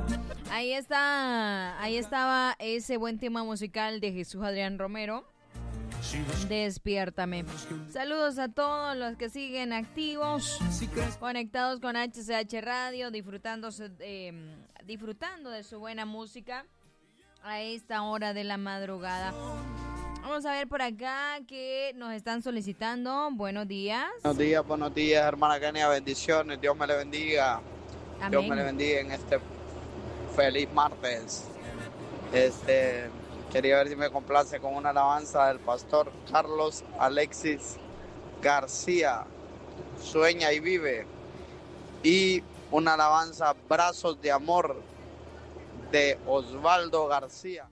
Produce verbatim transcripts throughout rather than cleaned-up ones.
Ahí está, ahí estaba ese buen tema musical de Jesús Adrián Romero. Despiértame. Saludos a todos los que siguen activos, conectados con H C H Radio, disfrutándose, eh, disfrutando de su buena música a esta hora de la madrugada. Vamos a ver por acá que nos están solicitando. Buenos días. Buenos días, buenos días, hermana Kenia, bendiciones. Dios me le bendiga. Amén. Dios me le bendiga en este feliz martes. Este, quería ver si me complace con una alabanza del pastor Carlos Alexis García, Sueña y Vive. Y una alabanza, Brazos de Amor, de Osvaldo García.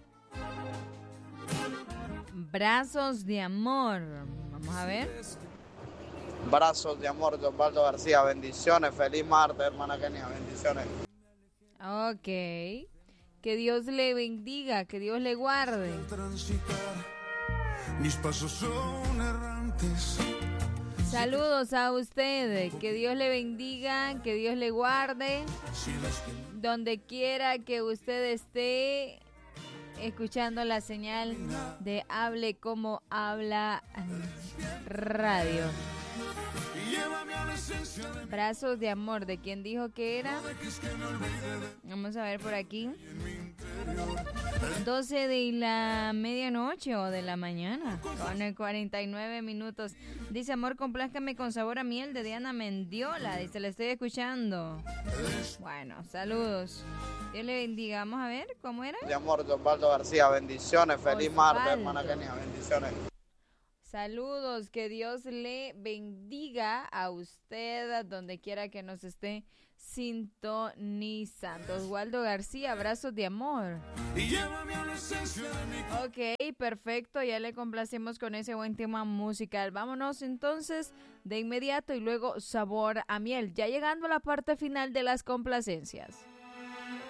Brazos de Amor. Vamos a ver. Brazos de Amor de Osvaldo García. Bendiciones. Feliz martes, hermana Kenia. Bendiciones. Ok. Que Dios le bendiga, que Dios le guarde. Mis pasos son errantes. Saludos a usted. Que Dios le bendiga, que Dios le guarde. Donde quiera que usted esté escuchando la señal de Hable Como Habla Radio. Brazos de Amor, ¿de quién dijo que era? Vamos a ver por aquí. doce de la medianoche o de la mañana, con el cuarenta y nueve minutos. Dice, amor, complázcame con sabor a miel, de Diana Mendiola. Dice, le estoy escuchando. Bueno, saludos. Dios le bendiga. Vamos a ver, ¿cómo era? De Amor de Osvaldo García. Bendiciones. Feliz Osvaldo. martes, hermana Kenia. Bendiciones. Saludos, que Dios le bendiga a usted donde quiera que nos esté sintonizando. Osvaldo García, Brazos de Amor. Ok, perfecto, ya le complacemos con ese buen tema musical. Vámonos entonces de inmediato y luego Sabor a Miel, ya llegando a la parte final de las complacencias.